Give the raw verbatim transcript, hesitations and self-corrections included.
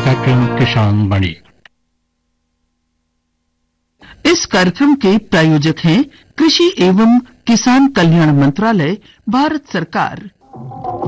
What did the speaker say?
कार्यक्रम किसान वाणी। इस कार्यक्रम के प्रायोजक हैं कृषि एवं किसान कल्याण मंत्रालय, भारत सरकार।